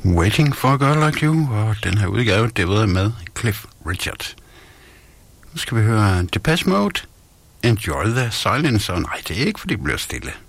Waiting for a Girl Like You, og den her udgave, det var med Cliff Richard. Nu skal vi høre Depeche Mode, Enjoy the Silence, og nej, det er ikke, fordi det bliver stille.